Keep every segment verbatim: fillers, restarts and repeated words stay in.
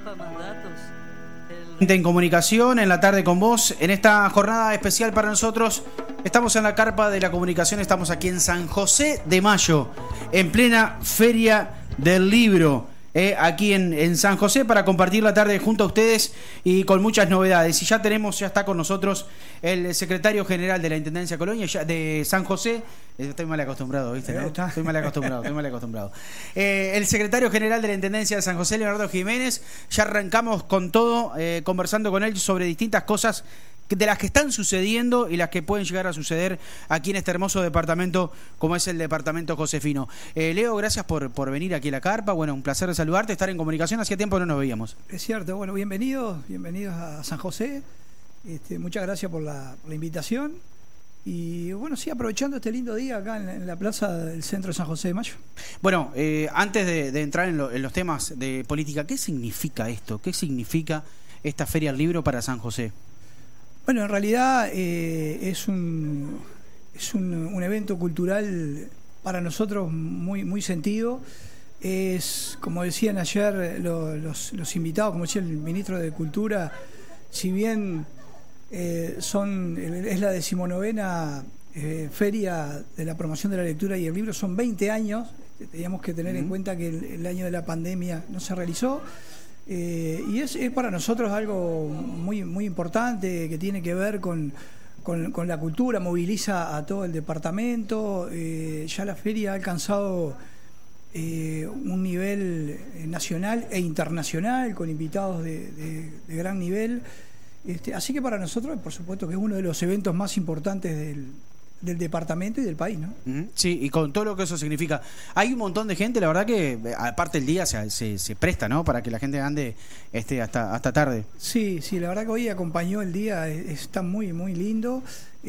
En comunicación, en la tarde con vos, en esta jornada especial para nosotros, estamos en la carpa de la comunicación, estamos aquí en San José de Mayo, en plena Feria del Libro, eh, aquí en, en San José, para compartir la tarde junto a ustedes y con muchas novedades. Y ya tenemos, ya está con nosotros el secretario general de la Intendencia Colonia ya, de San José. Estoy mal acostumbrado, ¿viste? ¿No? Estoy mal acostumbrado, estoy mal acostumbrado. Eh, el secretario general de la Intendencia de San José, Leonardo Jiménez, ya arrancamos con todo, eh, conversando con él sobre distintas cosas de las que están sucediendo y las que pueden llegar a suceder aquí en este hermoso departamento como es el departamento josefino. Eh, Leo, gracias por, por venir aquí a la carpa. Bueno, un placer saludarte, estar en comunicación. Hacía tiempo que no nos veíamos. Es cierto, bueno, bienvenidos, bienvenidos a San José. Este, muchas gracias por la, por la invitación. Y bueno, sí, aprovechando este lindo día acá en, en la plaza del centro de San José de Mayo. Bueno, eh, antes de, de entrar en, lo, en los temas de política, ¿qué significa esto? ¿Qué significa esta Feria del Libro para San José? Bueno, en realidad eh, es un es un, un evento cultural para nosotros muy muy sentido. Es, como decían ayer lo, los, los invitados, como decía el ministro de Cultura, si bien eh, son es la decimonovena eh, feria de la promoción de la lectura y el libro, son veinte años. Teníamos que tener uh-huh. en cuenta que el, el año de la pandemia no se realizó. Eh, y es, es para nosotros algo muy muy importante que tiene que ver con, con, con la cultura, moviliza a todo el departamento. Eh, ya la feria ha alcanzado eh, un nivel nacional e internacional con invitados de, de, de gran nivel. Este, así que para nosotros, por supuesto, que es uno de los eventos más importantes del del departamento y del país, ¿no? Sí, y con todo lo que eso significa. Hay un montón de gente, la verdad que aparte el día se, se, se presta, ¿no? Para que la gente ande este, hasta, hasta tarde. Sí, sí, la verdad que hoy acompañó el día, está muy, muy lindo.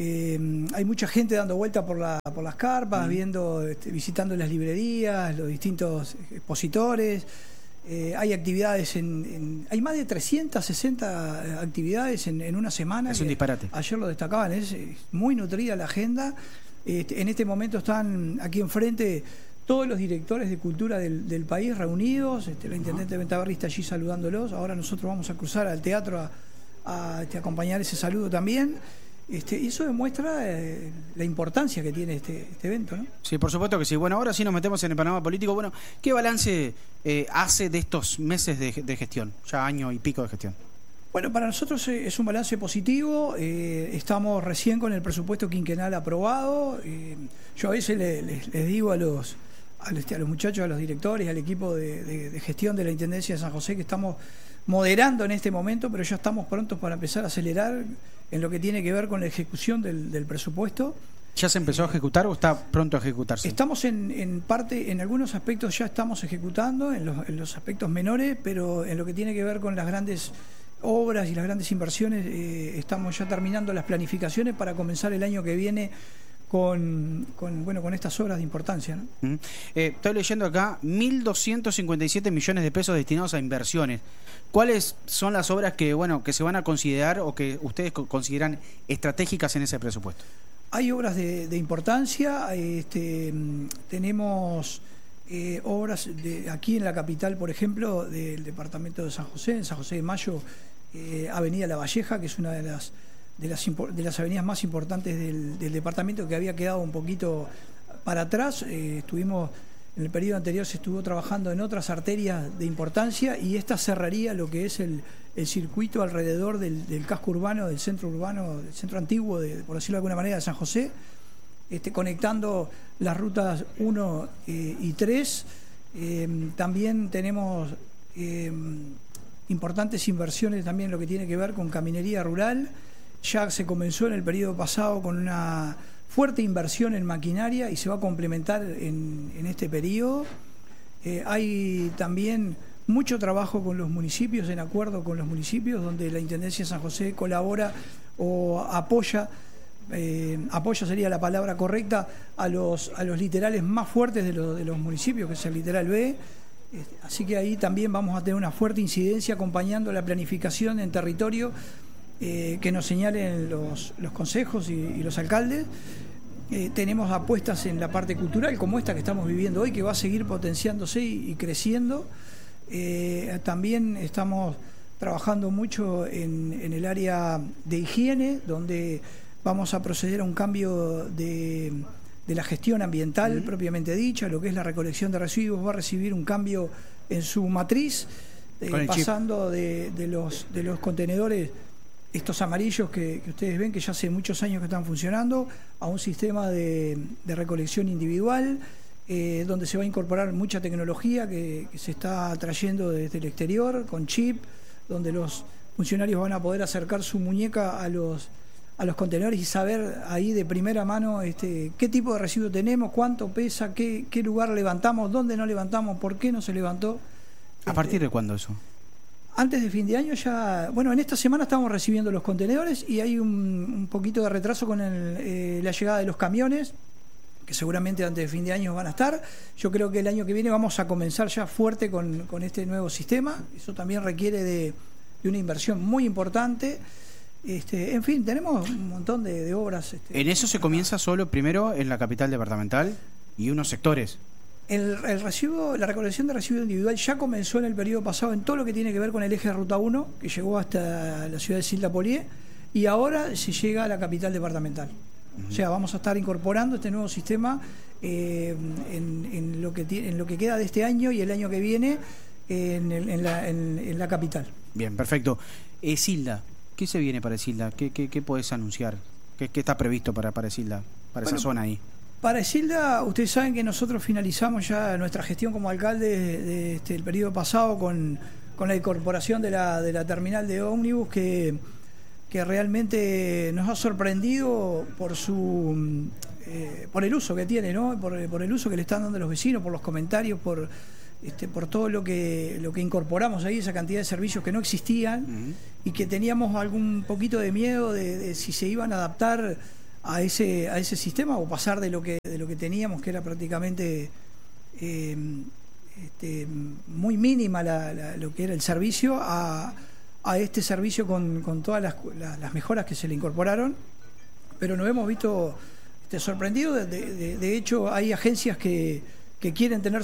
Eh, hay mucha gente dando vuelta por, la, por las carpas, mm. viendo, este, visitando las librerías, los distintos expositores. Eh, hay actividades en, en hay más de trescientas sesenta actividades en, en una semana. Es un disparate. Ayer lo destacaban, es, es muy nutrida la agenda. Este, en este momento están aquí enfrente todos los directores de cultura del, del país reunidos. Este, la intendente Ventaverri está allí saludándolos. Ahora nosotros vamos a cruzar al teatro a, a, este, acompañar ese saludo también. Este, y eso demuestra eh, la importancia que tiene este, este evento, ¿no? Sí, por supuesto que sí. Bueno, ahora sí nos metemos en el panorama político. Bueno, ¿qué balance eh, hace de estos meses de, de gestión? Ya año y pico de gestión. Bueno, para nosotros es un balance positivo. Eh, estamos recién con el presupuesto quinquenal aprobado. Eh, yo a veces les, les, les digo a los, a los, a los muchachos, a los directores, al equipo de, de, de gestión de la Intendencia de San José que estamos moderando en este momento, pero ya estamos prontos para empezar a acelerar en lo que tiene que ver con la ejecución del, del presupuesto. ¿Ya se empezó a ejecutar o está pronto a ejecutarse? Estamos en, en parte, en algunos aspectos ya estamos ejecutando, en los, en los aspectos menores, pero en lo que tiene que ver con las grandes obras y las grandes inversiones, eh, estamos ya terminando las planificaciones para comenzar el año que viene con, con, bueno, con estas obras de importancia, ¿no? Mm. Eh, estoy leyendo acá mil doscientos cincuenta y siete millones de pesos destinados a inversiones. ¿Cuáles son las obras que, bueno, que se van a considerar o que ustedes consideran estratégicas en ese presupuesto? Hay obras de, de importancia. Este, tenemos eh, obras de, aquí en la capital, por ejemplo, del departamento de San José, en San José de Mayo, eh, Avenida La Valleja, que es una de las de las, de las avenidas más importantes del, del departamento, que había quedado un poquito para atrás. Eh, estuvimos en el periodo anterior se estuvo trabajando en otras arterias de importancia y esta cerraría lo que es el, el circuito alrededor del, del casco urbano, del centro urbano, del centro antiguo, de, por decirlo de alguna manera, de San José, este, conectando las rutas uno eh, y tres. Eh, también tenemos eh, importantes inversiones también en lo que tiene que ver con caminería rural. Ya se comenzó en el periodo pasado con una fuerte inversión en maquinaria y se va a complementar en, en este periodo. Eh, hay también mucho trabajo con los municipios, en acuerdo con los municipios, donde la Intendencia de San José colabora o apoya, eh, apoya sería la palabra correcta, a los, a los literales más fuertes de, lo, de los municipios, que es el literal B. Eh, así que ahí también vamos a tener una fuerte incidencia acompañando la planificación en territorio eh, que nos señalen los, los consejos y, y los alcaldes. Eh, tenemos apuestas en la parte cultural como esta que estamos viviendo hoy, que va a seguir potenciándose y, y creciendo. Eh, también estamos trabajando mucho en, en el área de higiene, donde vamos a proceder a un cambio de, de la gestión ambiental uh-huh. propiamente dicha. Lo que es la recolección de residuos va a recibir un cambio en su matriz, eh, pasando de, de, los, de los contenedores, estos amarillos que, que ustedes ven, que ya hace muchos años que están funcionando, a un sistema de, de recolección individual, eh, donde se va a incorporar mucha tecnología que, que se está trayendo desde el exterior, con chip, donde los funcionarios van a poder acercar su muñeca a los, a los contenedores y saber ahí de primera mano este, qué tipo de residuo tenemos, cuánto pesa, qué, qué lugar levantamos, dónde no levantamos, por qué no se levantó. ¿A partir de cuándo eso? Antes de fin de año ya... Bueno, en esta semana estamos recibiendo los contenedores y hay un, un poquito de retraso con el, eh, la llegada de los camiones, que seguramente antes de fin de año van a estar. Yo creo que el año que viene vamos a comenzar ya fuerte con, con este nuevo sistema. Eso también requiere de, de una inversión muy importante. Este, en fin, tenemos un montón de, de obras. Este, ¿En eso se comienza solo primero en la capital departamental y unos sectores? El, el residuo, la recolección de residuo individual ya comenzó en el periodo pasado en todo lo que tiene que ver con el eje de Ruta uno, que llegó hasta la ciudad de Silda Polié, y ahora se llega a la capital departamental. Uh-huh. O sea, vamos a estar incorporando este nuevo sistema eh, en, en, lo que en lo que queda de este año y el año que viene en, el, en, la, en, en la capital. Bien, perfecto. Eh, Silda, ¿qué se viene para Silda? ¿Qué, qué, qué podés anunciar? ¿Qué, qué está previsto para, para Silda, para bueno, esa zona ahí? Para Silda, ustedes saben que nosotros finalizamos ya nuestra gestión como alcalde de, de este, el periodo pasado con, con la incorporación de la, de la terminal de ómnibus que, que realmente nos ha sorprendido por su eh, por el uso que tiene, ¿no? Por, por el uso que le están dando los vecinos, por los comentarios, por este, por todo lo que lo que incorporamos ahí, esa cantidad de servicios que no existían uh-huh. y que teníamos algún poquito de miedo de, de si se iban a adaptar a ese a ese sistema o pasar de lo que de lo que teníamos, que era prácticamente eh, este, muy mínima la, la, lo que era el servicio, a, a este servicio con, con todas las, las, las mejoras que se le incorporaron. Pero nos hemos visto este, sorprendidos. De, de, de hecho, hay agencias que, que quieren tener